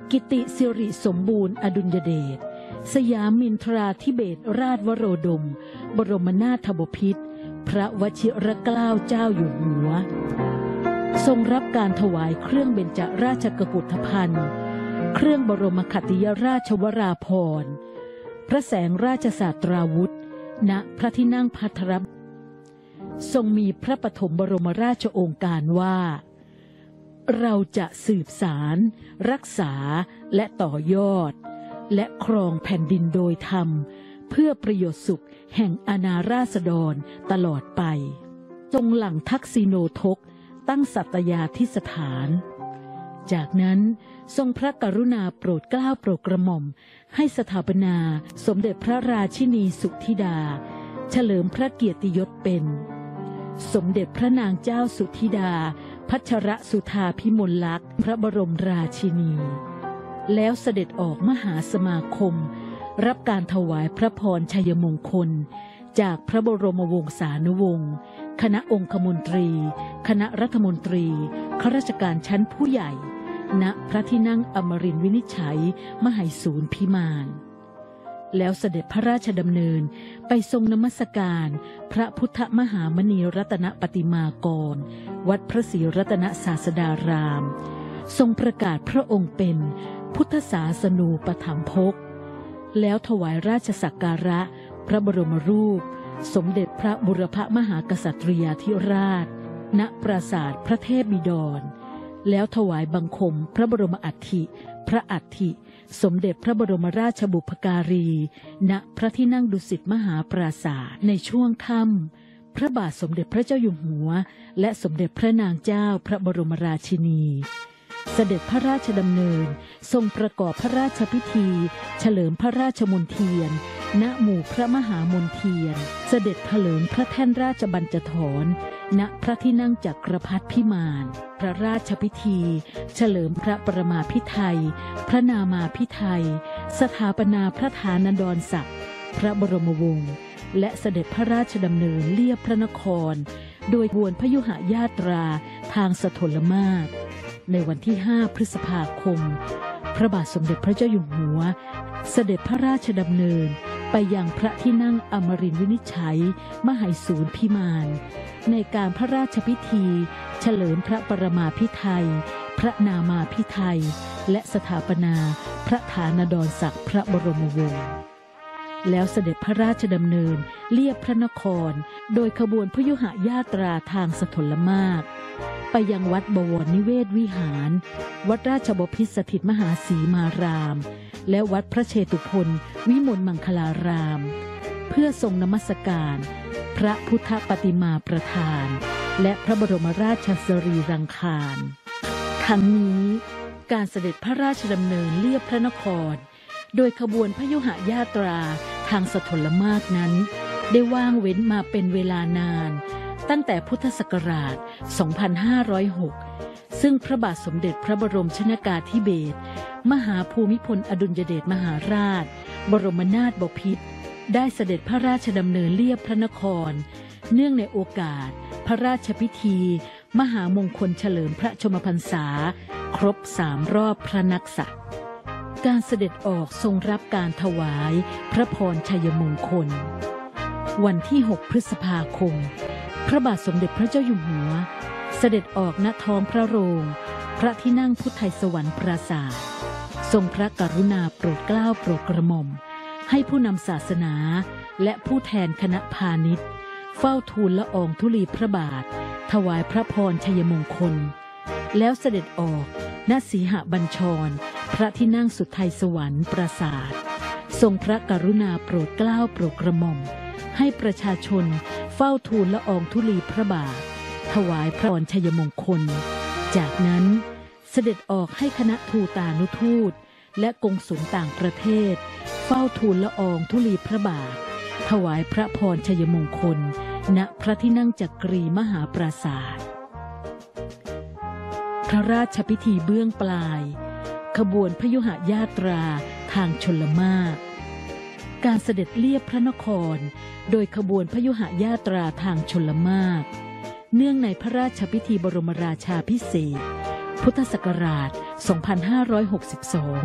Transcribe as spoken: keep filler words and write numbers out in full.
กิติสิริสมบูรณ์อดุลยเดชสยามมินทราธิเบศราชวโรดมบรมนาถบพิตรพระวชิรเกล้าเจ้าอยู่หัวทรงรับการถวายเครื่องเบญจราชกุฏภัณฑ์เครื่องบรมขัตติยราชวราภรณ์พระแสงราชศาสตราวุธณพระที่นั่งภัทรทรงมีพระปฐมบรมราชโองการว่าเราจะสืบสารรักษาและต่อยอดและครองแผ่นดินโดยธรรมเพื่อประโยชน์สุขแห่งอาณาราษฎรตลอดไปทรงหลั่งทักษิโนทกตั้งสัตยาธิสถานจากนั้นทรงพระกรุณาโปรดเกล้าโปรดกระหม่อมให้สถาปนาสมเด็จพระราชินีสุธิดาเฉลิมพระเกียรติยศเป็นสมเด็จพระนางเจ้าสุธิดาพัชรสุธาพิมลลักษณ์พระบรมราชินีแล้วเสด็จออกมหาสมาคมรับการถวายพระพรชัยมงคลจากพระบรมวงศานุวงศ์คณะองคมนตรีคณะรัฐมนตรีข้าราชการชั้นผู้ใหญ่ณพระที่นั่งอมรินทร์วินิจฉัยมไหศูนย์พิมานแล้วเสด็จพระราชดำเนินไปทรงนมัสการพระพุทธมหามณีรัตนปฏิมากรวัดพระศรีรัตนศาสดารามทรงประกาศพระองค์เป็นพุทธศาสนูปถัมภกแล้วถวายราชสักการะพระบรมรูปสมเด็จพระบุรพมหากษัตริยาธิราชณปราสาทพระเทพบิดรแล้วถวายบังคมพระบรมอัฐิพระอัฐิสมเด็จพระบรมราชบุพการีณพระที่นั่งดุสิตมหาปราสาทในช่วงค่ำพระบาทสมเด็จพระเจ้าอยู่หัวและสมเด็จพระนางเจ้าพระบรมราชินีเสด็จพระราชดำเนินทรงประกอบพระราชพิธีเฉลิมพระราชมณฑียนณหมู่พระมหามณฑียนเสด็จเถลิงพระแท่นราชบัญจทรณพระที่นั่งจักรพรรดิพิมานพระราชพิธีเฉลิมพระประมาพิไทยพระนามาพิไทยสถาปนาพระฐานดรศักดิ์พระบรมวงศ์และเสด็จพระราชดำเนินเลียบพระนครโดยบวนพยุหญาตราทางสถลมากในวันที่ห้าพฤษภาคมพระบาทสมเด็จพระเจ้าอยู่หัวเสด็จพระราชดำเนินไปยังพระที่นั่งอมรินทร์วินิจฉัยมไหศูนย์พิมานในการพระราชพิธีเฉลิมพระประมาพิไทยพระนามาพิไทยและสถาปนาพระฐานดรศักดิ์พระบรมวงศ์แล้วเสด็จพระราชดำเนินเลียบพระนครโดยขบวนพยุหญาตราทางสถลมากไปยังวัดบวรนิเวศวิหารวัดราชบพิตรสถิตมหาสีมารามและวัดพระเชตุพนวิมลมังคลารามเพื่อทรงนมัสการพระพุทธปฏิมาประธานและพระบรมราชสรีรังคารทั้งนี้การเสด็จพระราชดำเนินเลียบพระนครโดยขบวนพยุหญาตราทางสถลมากนั้นได้ว่างเว้นมาเป็นเวลานานตั้งแต่พุทธศักราช สองพันห้าร้อยหก ซึ่งพระบาทสมเด็จพระบรมชนกาธิเบศรมหาภูมิพลอดุลยเดชมหาราชบรมนาถบพิตรได้เสด็จพระราชดำเนินเลียบพระนครเนื่องในโอกาสพระราชพิธีมหามงคลเฉลิมพระชนมพรรษาครบสามรอบพระนักษัตริย์การเสด็จออกทรงรับการถวายพระพรชัยมงคลวันที่หกพฤษภาคมพระบาทสมเด็จพระเจ้าอยู่หัวเสด็จออกณท้องพระโรงพระที่นั่งพุทธไทยสวรรค์ปราสาททรงพระกรุณาโปรดเกล้าโปรดกระหม่อมให้ผู้นำศาสนาและผู้แทนคณะพาณิชย์เฝ้าทูลละอองธุลีพระบาทถวายพระพรชัยมงคลแล้วเสด็จออกณสีหบัญชรพระที่นั่งสุทไทยสวรรค์ปราสาททรงพระกรุณาโปรดเกล้าโปรดกระหม่อมให้ประชาชนเฝ้าทูลละอองธุลีพระบาทถวายพระพรชัยมงคลจากนั้นเสด็จออกให้คณะทูตานุทูตและกงสุลต่างประเทศเฝ้าทูลละอองธุลีพระบาทถวายพระพรชัยมงคลณพระที่นั่งจักรีมหาปราสาทพระราชพิธีเบื้องปลายขบวนพยุหญาตราทางชลมากการเสด็จเลียบพระนครโดยขบวนพยุหญาตราทางชลมากเนื่องในพระราชพิธีบรมราชาภิเษกพุทธศักราช สองพันห้าร้อยหกสิบสอง